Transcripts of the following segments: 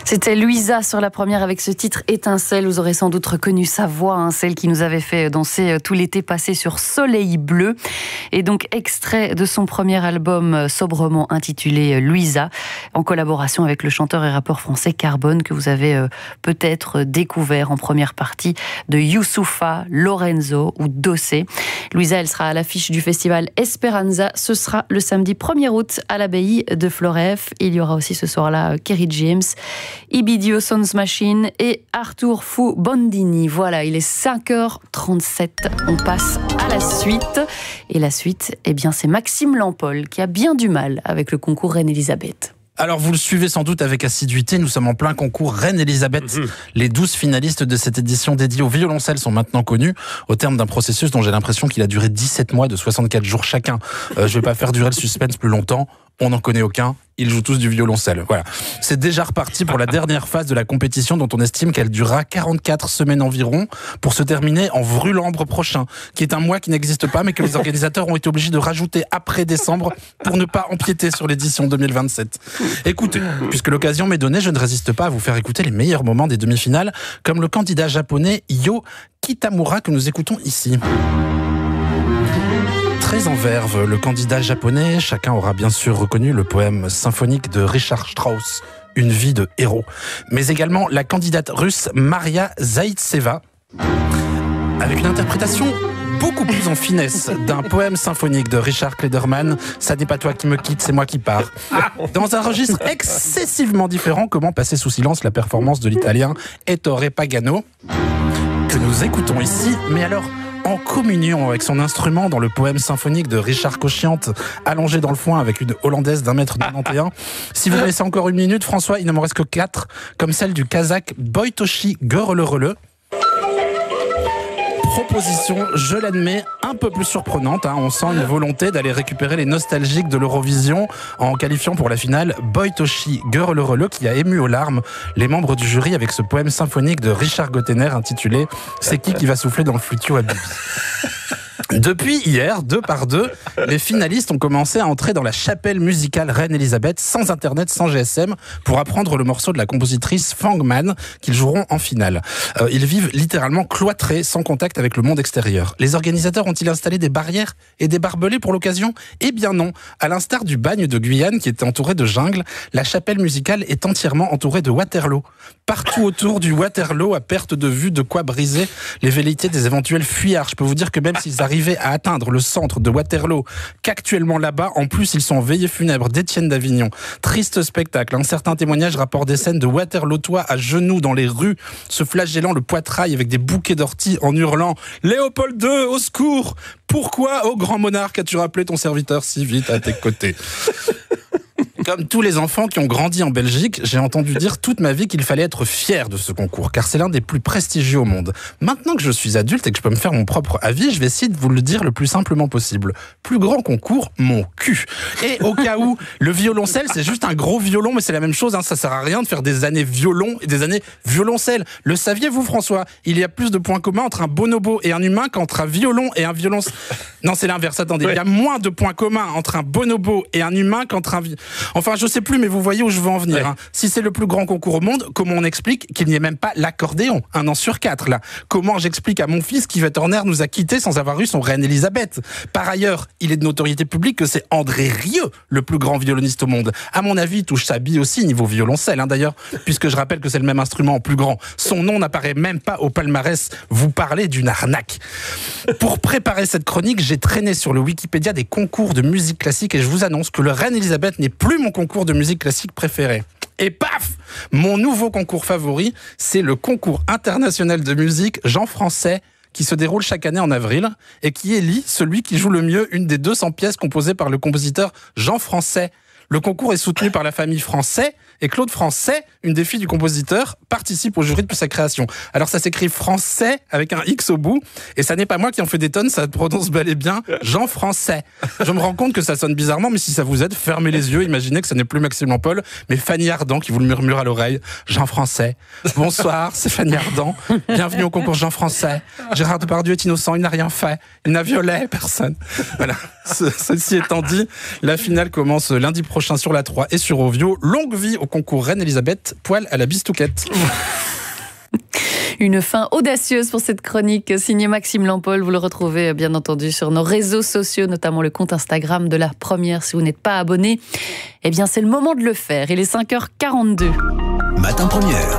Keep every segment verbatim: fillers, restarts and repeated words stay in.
C'était Louisa sur la première avec ce titre Étincelle. Vous aurez sans doute reconnu sa voix, hein, celle qui nous avait fait danser tout l'été passé sur Soleil Bleu. Et donc extrait de son premier album sobrement intitulé Louisa, en collaboration avec le chanteur et rappeur français Carbone, que vous avez euh, peut-être découvert en première partie de Youssoupha, Lorenzo ou Dossé. Louisa, elle sera à l'affiche du festival Esperanza. Ce sera le samedi premier août à l'abbaye de Floreffe. Il y aura aussi ce soir-là Kerry James, Ibidio Sounds Machine et Arthur Fu Bondini. Voilà, il est cinq heures trente-sept. On passe à la suite. Et la suite, eh bien, c'est Maxime Lampol qui a bien du mal avec le concours Reine-Élisabeth. Alors vous le suivez sans doute avec assiduité, nous sommes en plein concours Reine-Élisabeth. Mmh. Les douze finalistes de cette édition dédiée au violoncelle sont maintenant connus, au terme d'un processus dont j'ai l'impression qu'il a duré dix-sept mois de soixante-quatre jours chacun. Euh, je vais pas faire durer le suspense plus longtemps, on n'en connaît aucun, ils jouent tous du violoncelle. Voilà. C'est déjà reparti pour la dernière phase de la compétition dont on estime qu'elle durera quarante-quatre semaines environ pour se terminer en Vrulambre prochain, qui est un mois qui n'existe pas mais que les organisateurs ont été obligés de rajouter après décembre pour ne pas empiéter sur l'édition deux mille vingt-sept. Écoutez, puisque l'occasion m'est donnée, je ne résiste pas à vous faire écouter les meilleurs moments des demi-finales, comme le candidat japonais Yo Kitamura que nous écoutons ici. Très en verve, le candidat japonais, chacun aura bien sûr reconnu le poème symphonique de Richard Strauss, Une vie de héros, mais également la candidate russe Maria Zaïtseva, avec une interprétation beaucoup plus en finesse d'un poème symphonique de Richard Klederman, Ça n'est pas toi qui me quitte, c'est moi qui pars. Dans un registre excessivement différent, comment passer sous silence la performance de l'italien Ettore Pagano, que nous écoutons ici, mais alors en communion avec son instrument dans le poème symphonique de Richard Cochiante, allongé dans le foin avec une hollandaise d'un mètre quatre-vingt-onze. Si vous me laissez encore une minute, François, il ne m'en reste que quatre, comme celle du Kazakh Boytoshi Görlerele. Proposition, je l'admets, un peu plus surprenante. Hein. On sent une volonté d'aller récupérer les nostalgiques de l'Eurovision en qualifiant pour la finale Boytoshi Görlerele, qui a ému aux larmes les membres du jury avec ce poème symphonique de Richard Gottener intitulé « C'est qui qui va souffler dans le flutio à Bibi ?» Depuis hier, deux par deux, les finalistes ont commencé à entrer dans la chapelle musicale Reine-Élisabeth sans internet, sans G S M, pour apprendre le morceau de la compositrice Fang Man qu'ils joueront en finale. Euh, ils vivent littéralement cloîtrés, sans contact avec le monde extérieur. Les organisateurs ont-ils installé des barrières et des barbelés pour l'occasion ? Eh bien non. À l'instar du bagne de Guyane qui était entouré de jungle, la chapelle musicale est entièrement entourée de Waterloo. Partout autour du Waterloo, à perte de vue, de quoi briser les velléités des éventuels fuyards. Je peux vous dire que même s'ils arrivent à atteindre le centre de Waterloo, qu'actuellement là-bas, en plus, ils sont en veillée funèbre d'Étienne d'Avignon. Triste spectacle. Un certain témoignage rapporte des scènes de Waterlootois à genoux dans les rues, se flagellant le poitrail avec des bouquets d'orties en hurlant « Léopold deux, au secours ! Pourquoi, ô grand monarque, as-tu rappelé ton serviteur si vite à tes côtés ?» Comme tous les enfants qui ont grandi en Belgique, j'ai entendu dire toute ma vie qu'il fallait être fier de ce concours, car c'est l'un des plus prestigieux au monde. Maintenant que je suis adulte et que je peux me faire mon propre avis, je vais essayer de vous le dire le plus simplement possible. Plus grand concours, mon cul. Et au cas où, le violoncelle, c'est juste un gros violon, mais c'est la même chose, hein, ça sert à rien de faire des années violon et des années violoncelle. Le saviez-vous, François ? Il y a plus de points communs entre un bonobo et un humain qu'entre un violon et un violoncelle. Non, c'est l'inverse, attendez. Ouais. Il y a moins de points communs entre un bonobo et un humain qu'entre un... Enfin, je sais plus, mais vous voyez où je veux en venir. Ouais. Hein. Si c'est le plus grand concours au monde, comment on explique qu'il n'y ait même pas l'accordéon, un an sur quatre, là ? Comment j'explique à mon fils qu'Yvette Horner nous a quittés sans avoir eu son Reine-Élisabeth ? Par ailleurs, il est de notoriété publique que c'est André Rieu, le plus grand violoniste au monde. À mon avis, il touche sa bille aussi, niveau violoncelle, hein, d'ailleurs, puisque je rappelle que c'est le même instrument en plus grand. Son nom n'apparaît même pas au palmarès. Vous parlez d'une arnaque. Pour préparer cette chronique, j'ai traîné sur le Wikipédia des concours de musique classique et je vous annonce que le Reine-Élisabeth n'est plus mon concours de musique classique préféré. Et paf ! Mon nouveau concours favori, c'est le concours international de musique Jean Français, qui se déroule chaque année en avril et qui élit celui qui joue le mieux une des deux cents pièces composées par le compositeur Jean Français. Le concours est soutenu par la famille Français et Claude Français, une des filles du compositeur, participe au jury depuis sa création. Alors ça s'écrit Français avec un X au bout et ça n'est pas moi qui en fais des tonnes, ça prononce bel et bien Jean Français. Je me rends compte que ça sonne bizarrement, mais si ça vous aide, fermez les yeux, imaginez que ça n'est plus Maxime Lampol, mais Fanny Ardant qui vous le murmure à l'oreille. Jean Français. Bonsoir, c'est Fanny Ardant. Bienvenue au concours Jean Français. Gérard Depardieu est innocent, il n'a rien fait. Il n'a violé personne. Voilà. Ce, ceci étant dit, la finale commence lundi prochain. prochain sur la trois et sur Ovio. Longue vie au concours Reine-Elisabeth, poil à la bistouquette. Une fin audacieuse pour cette chronique signée Maxime Lampol. Vous le retrouvez bien entendu sur nos réseaux sociaux, notamment le compte Instagram de la première. Si vous n'êtes pas abonné, eh bien c'est le moment de le faire. Il est cinq heures quarante-deux. Matin Première.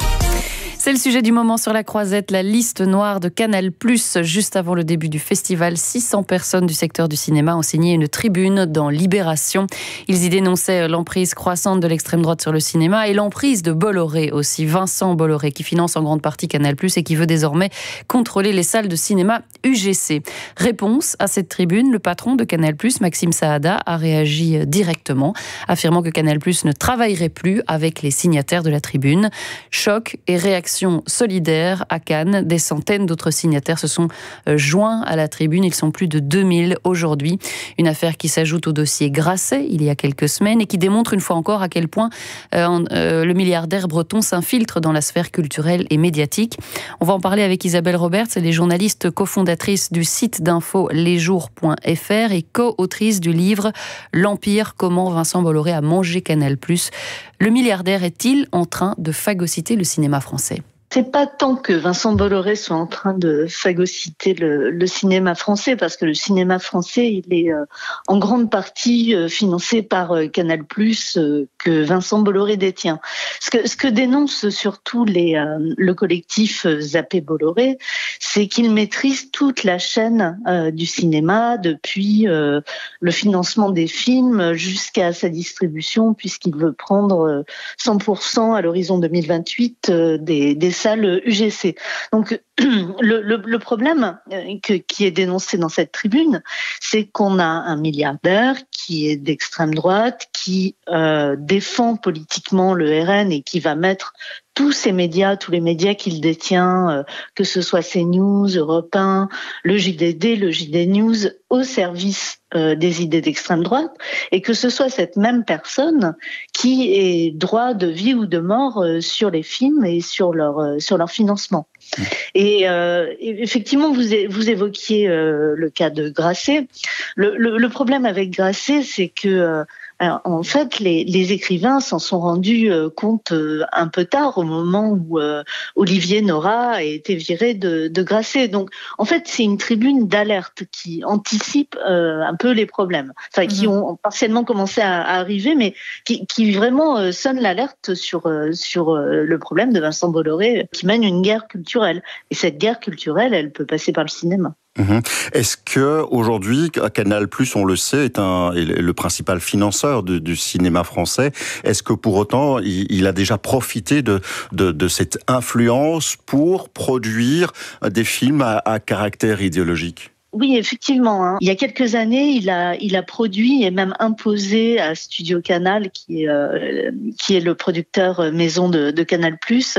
C'est le sujet du moment sur la Croisette, la liste noire de Canal+. Juste avant le début du festival, six cents personnes du secteur du cinéma ont signé une tribune dans Libération. Ils y dénonçaient l'emprise croissante de l'extrême droite sur le cinéma et l'emprise de Bolloré aussi, Vincent Bolloré, qui finance en grande partie Canal+, et qui veut désormais contrôler les salles de cinéma U G C. Réponse à cette tribune, le patron de Canal+, Maxime Saada, a réagi directement, affirmant que Canal+, ne travaillerait plus avec les signataires de la tribune. Choc et réaction solidaire à Cannes. Des centaines d'autres signataires se sont joints à la tribune. Ils sont plus de deux mille aujourd'hui. Une affaire qui s'ajoute au dossier Grasset, il y a quelques semaines, et qui démontre une fois encore à quel point euh, euh, le milliardaire breton s'infiltre dans la sphère culturelle et médiatique. On va en parler avec Isabelle Roberts, elle est journaliste cofondatrice du site d'info lesjours point f r et co-autrice du livre L'Empire, comment Vincent Bolloré a mangé Canal+. Le milliardaire est-il en train de phagocyter le cinéma français ? C'est pas tant que Vincent Bolloré soit en train de phagocyter le, le cinéma français, parce que le cinéma français, il est euh, en grande partie euh, financé par euh, Canal+, euh, que Vincent Bolloré détient. Ce que, ce que dénonce surtout les, euh, le collectif euh, Zappé Bolloré, c'est qu'il maîtrise toute la chaîne euh, du cinéma, depuis euh, le financement des films jusqu'à sa distribution, puisqu'il veut prendre euh, cent pour cent à l'horizon deux mille vingt-huit euh, des, des salles U G C. Donc le, le, le problème que, qui est dénoncé dans cette tribune, c'est qu'on a un milliardaire qui est d'extrême droite, qui euh, défend politiquement le R N et qui va mettre tous ces médias, tous les médias qu'il détient, euh, que ce soit CNews, Europe un, le J D D, le J D News, au service euh, des idées d'extrême droite, et que ce soit cette même personne qui ait droit de vie ou de mort euh, sur les films et sur leur euh, sur leur financement. Et, euh, et effectivement, vous, vous évoquiez euh, le cas de Grasset. Le, le, le problème avec Grasset, c'est que euh, alors, en fait, les, les écrivains s'en sont rendus euh, compte euh, un peu tard, au moment où euh, Olivier Nora a été viré de, de Grasset. Donc, en fait, c'est une tribune d'alerte qui anticipe euh, un peu les problèmes, enfin, qui ont partiellement commencé à, à arriver, mais qui, qui vraiment euh, sonne l'alerte sur euh, sur euh, le problème de Vincent Bolloré, qui mène une guerre culturelle. Et cette guerre culturelle, elle peut passer par le cinéma. Mmh. Est-ce que aujourd'hui, Canal+, on le sait, est, un, est le principal financeur de, du cinéma français. Est-ce que pour autant, il, il a déjà profité de, de, de cette influence pour produire des films à, à caractère idéologique ? Oui, effectivement. Hein. Il y a quelques années, il a, il a produit et même imposé à Studio Canal, qui est, euh, qui est le producteur maison de, de Canal+,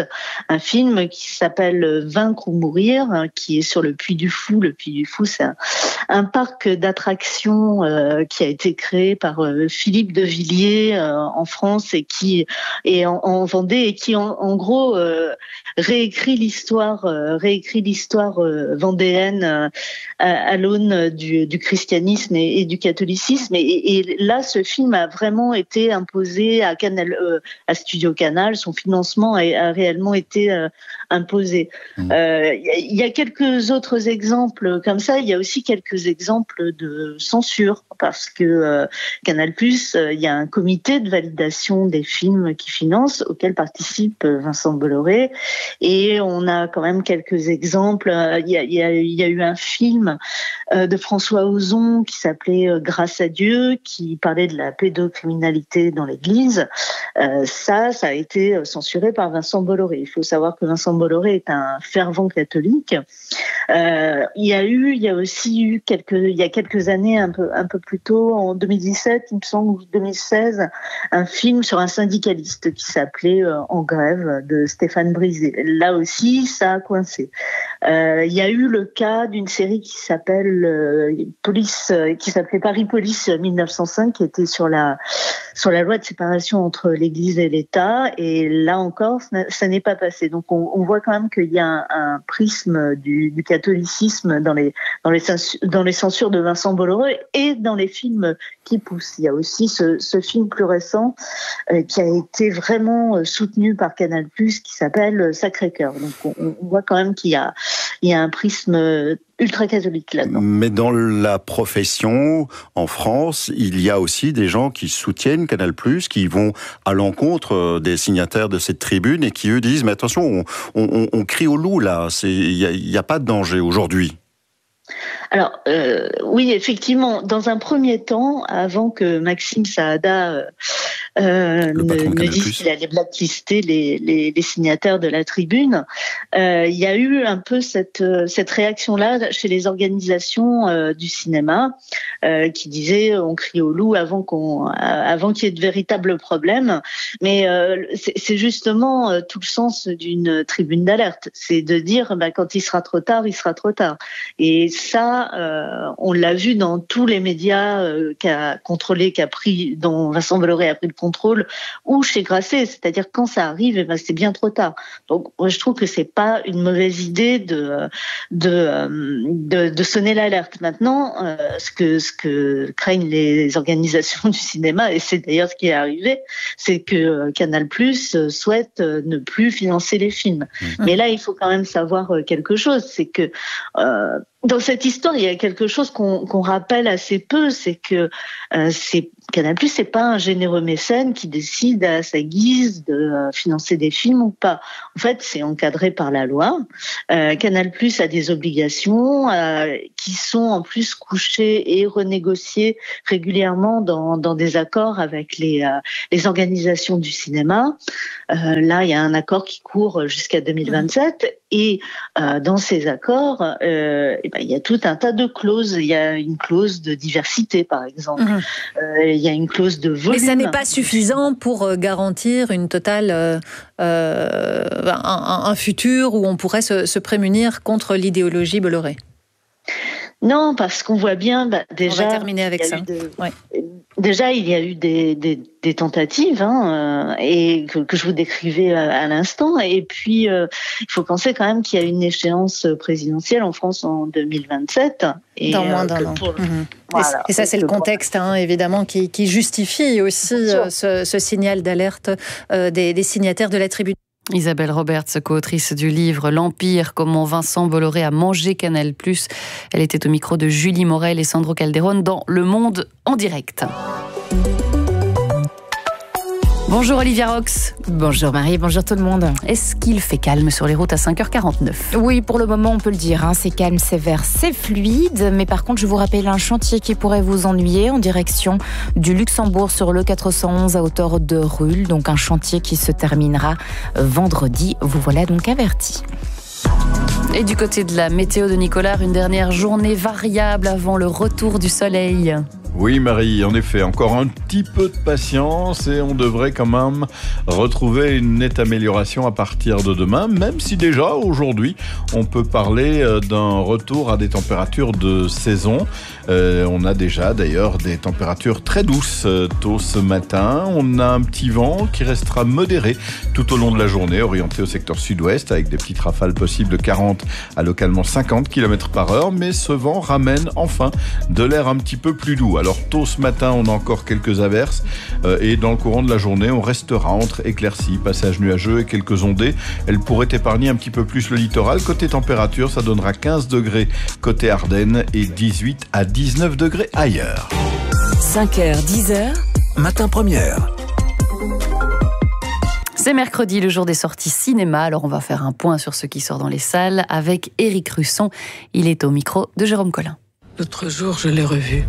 un film qui s'appelle Vaincre ou mourir, hein, qui est sur le Puy du Fou. Le Puy du Fou, c'est un, un parc d'attractions euh, qui a été créé par euh, Philippe de Villiers euh, en France et qui est en, en Vendée et qui, en, en gros, euh, réécrit l'histoire, euh, réécrit l'histoire euh, vendéenne euh, à l'aune du, du christianisme et, et du catholicisme. Et, et là, ce film a vraiment été imposé à Canal, euh, à Studio Canal. Son financement a, a réellement été euh, imposé. Il mmh. euh, y, y a quelques autres exemples comme ça. Il y a aussi quelques exemples de censure, parce que euh, Canal+, il euh, y a un comité de validation des films qui finance, auquel participe Vincent Bolloré. Et on a quand même quelques exemples. Il y a, y a, y a eu un film de François Ozon qui s'appelait Grâce à Dieu, qui parlait de la pédocriminalité dans l'Église. Euh, ça, ça a été censuré par Vincent Bolloré. Il faut savoir que Vincent Bolloré est un fervent catholique. Euh, il y a eu, il y a aussi eu quelques, il y a quelques années, un peu, un peu plus tôt, en deux mille dix-sept, il me semble, ou deux mille seize, un film sur un syndicaliste qui s'appelait euh, En grève, de Stéphane Brisé. Là aussi, ça a coincé. Euh, il y a eu le cas d'une série qui s'appelle s'appelle euh, Police, euh, qui s'appelait Paris Police mille neuf cent cinq, qui était sur la sur la loi de séparation entre l'Église et l'État. Et là encore, ça, ça n'est pas passé. Donc on, on voit quand même qu'il y a un, un prisme du, du catholicisme dans les dans les dans les censures de Vincent Bolloré et dans les films qui poussent. Il y a aussi ce, ce film plus récent euh, qui a été vraiment euh, soutenu par Canal+, qui s'appelle Sacré-Cœur. Donc on, on voit quand même qu'il y a il y a un prisme ultra-catholique là-dedans. Mais dans la profession, en France, il y a aussi des gens qui soutiennent Canal+, qui vont à l'encontre des signataires de cette tribune et qui, eux, disent « Mais attention, on, on, on crie au loup, là. Il n'y a, y a pas de danger aujourd'hui. » Alors, euh, oui, effectivement, dans un premier temps, avant que Maxime Saada euh, euh, ne, ne dise qu'il allait blacklister les, les, les signataires de la tribune, euh, il y a eu un peu cette, cette réaction-là chez les organisations euh, du cinéma euh, qui disaient on crie au loup avant, qu'on, avant qu'il y ait de véritables problèmes. Mais euh, c'est, c'est justement euh, tout le sens d'une tribune d'alerte. C'est de dire bah, quand il sera trop tard, il sera trop tard. Et ça, euh, on l'a vu dans tous les médias euh, qu'a contrôlé, qu'a pris, dont Vincent Bolloré a pris le contrôle, ou chez Grasset, c'est-à-dire quand ça arrive, eh ben c'est bien trop tard. Donc moi je trouve que c'est pas une mauvaise idée de de de, de sonner l'alerte. Maintenant, euh, ce que ce que craignent les organisations du cinéma, et c'est d'ailleurs ce qui est arrivé, c'est que Canal+ souhaite ne plus financer les films. Mmh. Mais là, il faut quand même savoir quelque chose, c'est que euh, dans cette histoire, il y a quelque chose qu'on, qu'on rappelle assez peu, c'est que euh, c'est Canal+, c'est pas un généreux mécène qui décide à sa guise de euh, financer des films ou pas. En fait, c'est encadré par la loi. Euh, Canal+ a des obligations euh, qui sont en plus couchées et renégociées régulièrement dans, dans des accords avec les, euh, les organisations du cinéma. Euh, là, il y a un accord qui court jusqu'à deux mille vingt-sept et euh, dans ces accords, euh, eh ben, il y a tout un tas de clauses. Il y a une clause de diversité, par exemple. Mmh. Euh, il y a une clause de volume. Mais ça n'est pas suffisant pour garantir une totale, euh, un, un futur où on pourrait se, se prémunir contre l'idéologie Bolloré. Non, parce qu'on voit bien, bah, déjà... On va terminer avec ça. De, ouais. Déjà, il y a eu des, des, des tentatives, hein, euh, et que, que je vous décrivais à, à l'instant. Et puis, euh, il faut penser quand même qu'il y a une échéance présidentielle en France en deux mille vingt-sept. Et, Dans moins d'un euh, an. Pour... Mmh. Voilà. Et ça, c'est le contexte, hein, évidemment, qui, qui justifie aussi euh, ce, ce signal d'alerte euh, des, des signataires de la tribune. Isabelle Roberts, co-autrice du livre L'Empire, comment Vincent Bolloré a mangé Canal+. Elle était au micro de Julie Morel et Sandro Calderone dans Le Monde en direct. Bonjour Olivia Rox. Bonjour Marie, bonjour tout le monde. Est-ce qu'il fait calme sur les routes à cinq heures quarante-neuf ? Oui, pour le moment on peut le dire, hein, c'est calme, c'est vert, c'est fluide. Mais par contre je vous rappelle un chantier qui pourrait vous ennuyer en direction du Luxembourg sur le quatre cent onze à hauteur de Rulle. Donc un chantier qui se terminera vendredi. Vous voilà donc avertis. Et du côté de la météo de Nicolas, une dernière journée variable avant le retour du soleil. Oui Marie, en effet, encore un petit peu de patience et on devrait quand même retrouver une nette amélioration à partir de demain, même si déjà aujourd'hui on peut parler d'un retour à des températures de saison. Euh, on a déjà d'ailleurs des températures très douces tôt ce matin. On a un petit vent qui restera modéré tout au long de la journée, orienté au secteur sud-ouest avec des petites rafales possibles de quarante à localement cinquante kilomètres par heure, mais ce vent ramène enfin de l'air un petit peu plus doux. Alors tôt ce matin, on a encore quelques averses euh, et dans le courant de la journée, on restera entre éclaircies, passages nuageux et quelques ondées. Elles pourraient épargner un petit peu plus le littoral. Côté température, ça donnera quinze degrés côté Ardennes et dix-huit à dix-neuf degrés ailleurs. cinq heures, dix heures, matin première. C'est mercredi, le jour des sorties cinéma. Alors on va faire un point sur ce qui sort dans les salles avec Éric Russon. Il est au micro de Jérôme Collin. L'autre jour, je l'ai revue.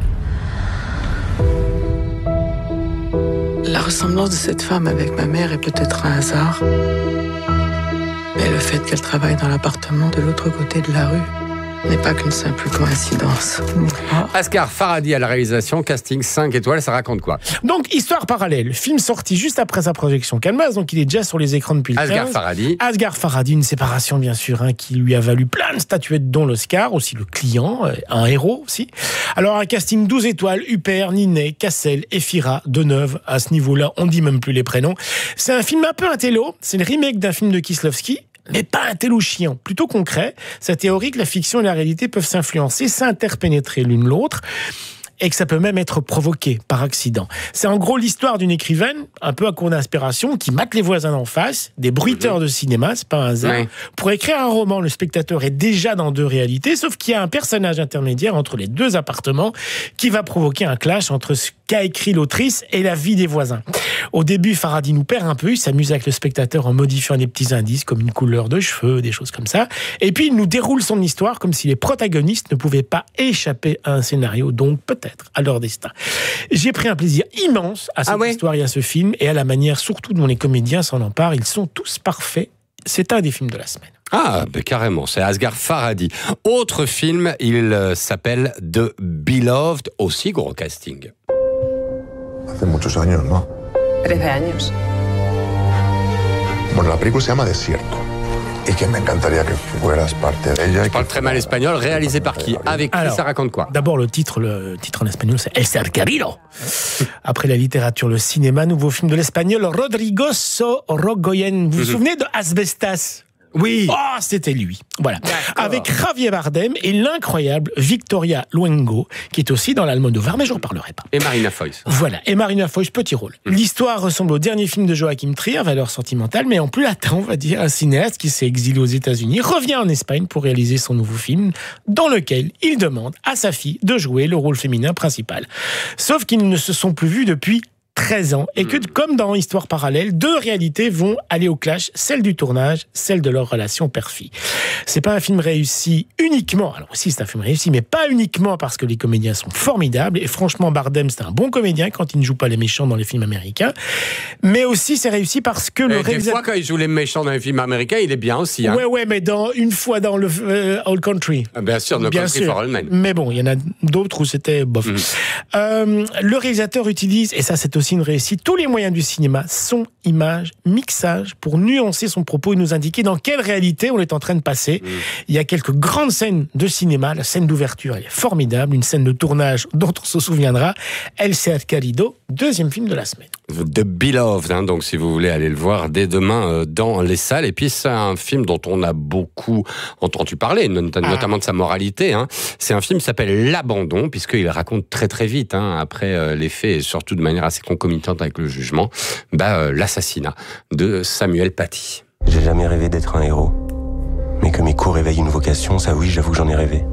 La ressemblance de cette femme avec ma mère est peut-être un hasard. Mais le fait qu'elle travaille dans l'appartement de l'autre côté de la rue n'est pas qu'une simple coïncidence. Asghar Farhadi à la réalisation, casting cinq étoiles, ça raconte quoi? Donc, histoire parallèle, film sorti juste après sa projection cannoise, donc il est déjà sur les écrans depuis le Asghar quinze. Farhadi. Asghar Farhadi, une séparation bien sûr, hein, qui lui a valu plein de statuettes, dont l'Oscar, aussi le client, euh, un héros aussi. Alors, un casting douze étoiles, Huppert, Ninet, Cassel, Efira, Deneuve, à ce niveau-là, on dit même plus les prénoms. C'est un film un peu intello, c'est le remake d'un film de Kieslowski, mais pas un télo chiant, plutôt concret. Sa théorie que la fiction et la réalité peuvent s'influencer, s'interpénétrer l'une l'autre, et que ça peut même être provoqué par accident. C'est en gros l'histoire d'une écrivaine, un peu à court d'inspiration, qui mate les voisins d'en face, des bruiteurs de cinéma, c'est pas un hasard. Ouais. Pour écrire un roman, le spectateur est déjà dans deux réalités, sauf qu'il y a un personnage intermédiaire entre les deux appartements qui va provoquer un clash entre ce qu'a écrit l'autrice et la vie des voisins. Au début, Farhadi nous perd un peu, il s'amuse avec le spectateur en modifiant des petits indices comme une couleur de cheveux, des choses comme ça. Et puis il nous déroule son histoire comme si les protagonistes ne pouvaient pas échapper à un scénario, donc peut-être à leur destin. J'ai pris un plaisir immense à cette ah ouais histoire et à ce film, et à la manière surtout dont les comédiens s'en emparent. Ils sont tous parfaits. C'est un des films de la semaine. Ah, ben carrément, c'est Asghar Farhadi. Autre film, il euh, s'appelle The Beloved, aussi gros casting. Hace muchos años, ¿no? Trece años. Bueno, la película se llama Desierto. Et que m'encantaría que fueras parte de ella. Je parle très mal espagnol, réalisé par qui? Avec qui? Alors, ça raconte quoi? D'abord, le titre, le titre en espagnol, c'est El Cercarino. Après la littérature, le cinéma, nouveau film de l'espagnol Rodrigo Sorogoyen. Vous vous mmh. souvenez de Asbestas? Oui. Oh, c'était lui. Voilà. Avec Javier Bardem et l'incroyable Victoria Luengo, qui est aussi dans l'Almodovar, mais je n'en parlerai pas. Et Marina Foïs. Voilà. Et Marina Foïs, petit rôle. Mmh. L'histoire ressemble au dernier film de Joachim Trier, valeur sentimentale, mais en plus latent, on va dire, un cinéaste qui s'est exilé aux États-Unis revient en Espagne pour réaliser son nouveau film, dans lequel il demande à sa fille de jouer le rôle féminin principal. Sauf qu'ils ne se sont plus vus depuis treize ans, et que, comme dans Histoire parallèle, deux réalités vont aller au clash, celle du tournage, celle de leur relation père-fille. C'est pas un film réussi uniquement, alors aussi c'est un film réussi, mais pas uniquement parce que les comédiens sont formidables, et franchement Bardem c'est un bon comédien quand il ne joue pas les méchants dans les films américains, mais aussi c'est réussi parce que le réalisateur... Des fois quand il joue les méchants dans les films américains, il est bien aussi. Hein. Ouais, ouais, mais dans, une fois dans le euh, All Country. Ah, bien sûr, No bien Country sûr. For All Men. Mais bon, il y en a d'autres où c'était bof. Mm. Euh, le réalisateur utilise, et ça c'est aussi une réussite, tous les moyens du cinéma, son, image, mixage, pour nuancer son propos et nous indiquer dans quelle réalité on est en train de passer. Mmh. Il y a quelques grandes scènes de cinéma. La scène d'ouverture, elle est formidable. Une scène de tournage dont on se souviendra. El Cercarino, deuxième film de la semaine. The Beloved, hein, donc si vous voulez aller le voir dès demain euh, dans les salles. Et puis c'est un film dont on a beaucoup entendu parler, notamment ah. de sa moralité. Hein. C'est un film qui s'appelle L'Abandon, puisqu'il raconte très très vite, hein, après euh, les faits, et surtout de manière assez concomitante avec le jugement, bah, euh, l'assassinat de Samuel Paty. J'ai jamais rêvé d'être un héros. Mais que mes coups réveillent une vocation, ça oui, j'avoue que j'en ai rêvé.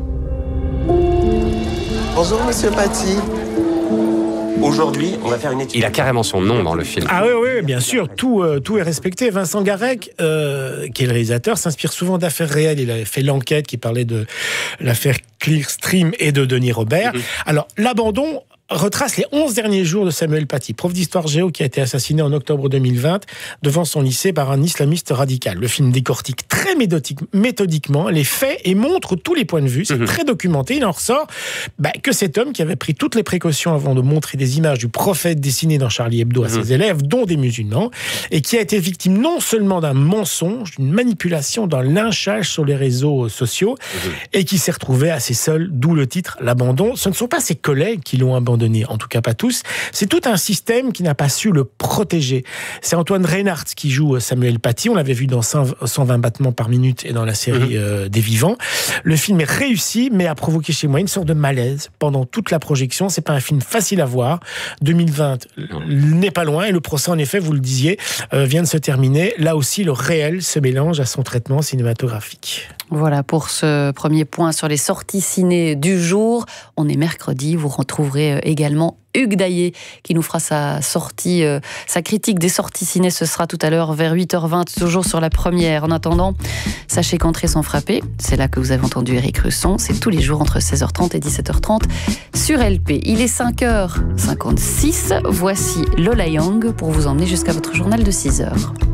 Bonjour Monsieur Paty. Aujourd'hui, on va faire une étude. Il a carrément son nom dans le film. Ah oui, oui, bien sûr, tout, euh, tout est respecté. Vincent Garec, euh, qui est le réalisateur, s'inspire souvent d'affaires réelles. Il a fait l'enquête qui parlait de l'affaire Clearstream et de Denis Robert. Mm-hmm. Alors, L'Abandon retrace les onze derniers jours de Samuel Paty, prof d'histoire géo qui a été assassiné en octobre deux mille vingt devant son lycée par un islamiste radical. Le film décortique très méthodique, méthodiquement les faits et montre tous les points de vue. C'est mmh. très documenté. Il en ressort bah, que cet homme qui avait pris toutes les précautions avant de montrer des images du prophète dessiné dans Charlie Hebdo à mmh. ses élèves, dont des musulmans, et qui a été victime non seulement d'un mensonge, d'une manipulation, d'un lynchage sur les réseaux sociaux, mmh. et qui s'est retrouvé assez seul, d'où le titre L'Abandon. Ce ne sont pas ses collègues qui l'ont abandonné, en tout cas pas tous. C'est tout un système qui n'a pas su le protéger. C'est Antoine Reinhardt qui joue Samuel Paty. On l'avait vu dans cent vingt battements par minute et dans la série mmh. euh, des Vivants. Le film est réussi, mais a provoqué chez moi une sorte de malaise pendant toute la projection. C'est pas un film facile à voir. deux mille vingt non. n'est pas loin et le procès, en effet, vous le disiez, euh, vient de se terminer. Là aussi, le réel se mélange à son traitement cinématographique. Voilà pour ce premier point sur les sorties ciné du jour. On est mercredi, vous retrouverez également Hugues Daillé qui nous fera sa sortie, euh, sa critique des sorties ciné. Ce sera tout à l'heure vers huit heures vingt, toujours sur la première. En attendant, sachez qu'Entrées sans frapper, c'est là que vous avez entendu Éric Russon, c'est tous les jours entre seize heures trente et dix-sept heures trente sur L P. Il est cinq heures cinquante-six, voici Lola Young pour vous emmener jusqu'à votre journal de six heures.